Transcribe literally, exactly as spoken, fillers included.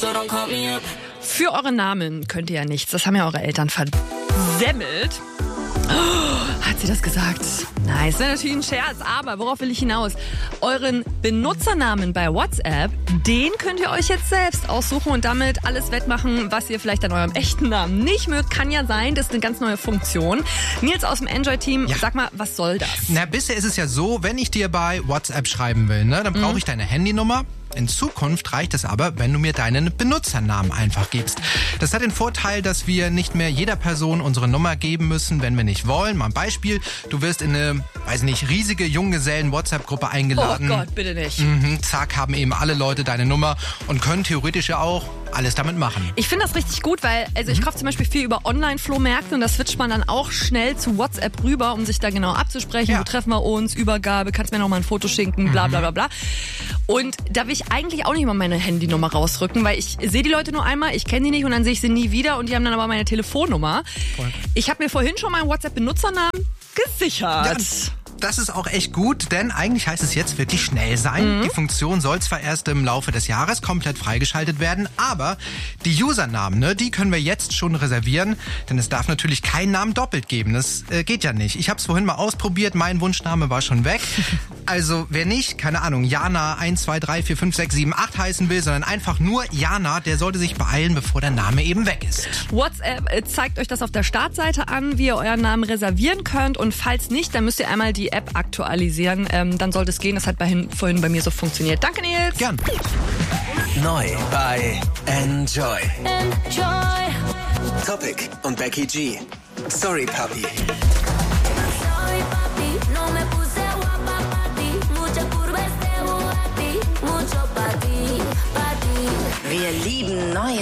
Für eure Namen könnt ihr ja nichts. Das haben ja eure Eltern versemmelt. Oh, hat sie das gesagt? Nein, ist natürlich ein Scherz, aber worauf will ich hinaus? Euren Benutzernamen bei WhatsApp, den könnt ihr euch jetzt selbst aussuchen und damit alles wettmachen, was ihr vielleicht an eurem echten Namen nicht mögt. Kann ja sein, das ist eine ganz neue Funktion. Nils aus dem Android-Team, ja. Sag mal, was soll das? Na, bisher ist es ja so, wenn ich dir bei WhatsApp schreiben will, ne, dann brauche mhm. ich deine Handynummer. In Zukunft reicht es aber, wenn du mir deinen Benutzernamen einfach gibst. Das hat den Vorteil, dass wir nicht mehr jeder Person unsere Nummer geben müssen, wenn wir nicht wollen. Mal ein Beispiel, du wirst in eine, weiß nicht, riesige Junggesellen-WhatsApp-Gruppe eingeladen. Oh Gott, bitte nicht. Mhm, zack, haben eben alle Leute deine Nummer und können theoretisch ja auch alles damit machen. Ich finde das richtig gut, weil also ich kaufe zum Beispiel viel über Online-Flohmärkte und das switcht man dann auch schnell zu WhatsApp rüber, um sich da genau abzusprechen. Ja. Wo treffen wir uns, Übergabe, kannst mir noch mal ein Foto schicken, bla bla bla bla. Und da will ich eigentlich auch nicht mal meine Handynummer rausrücken, weil ich sehe die Leute nur einmal, ich kenne die nicht und dann sehe ich sie nie wieder und die haben dann aber meine Telefonnummer. Voll. Ich habe mir vorhin schon meinen WhatsApp-Benutzernamen gesichert. Ja. Das ist auch echt gut, denn eigentlich heißt es jetzt wirklich schnell sein. Mhm. Die Funktion soll zwar erst im Laufe des Jahres komplett freigeschaltet werden, aber die Usernamen, ne, die können wir jetzt schon reservieren, denn es darf natürlich keinen Namen doppelt geben. Das äh, geht ja nicht. Ich habe es vorhin mal ausprobiert, mein Wunschname war schon weg. Also wer nicht, keine Ahnung, Jana eins, zwei, drei, vier, fünf, sechs, sieben, acht heißen will, sondern einfach nur Jana, der sollte sich beeilen, bevor der Name eben weg ist. WhatsApp zeigt euch das auf der Startseite an, wie ihr euren Namen reservieren könnt und falls nicht, dann müsst ihr einmal die App aktualisieren, ähm, dann sollte es gehen. Das hat bei, vorhin bei mir so funktioniert. Danke, Nils. Gern. Neu bei Enjoy. Enjoy. Topic und Becky G. Sorry, Papi. Sorry, papi, no me puse guapa pa' ti. Mucha curva este Bugatti, mucho pa' ti, pa' ti. Wir lieben neue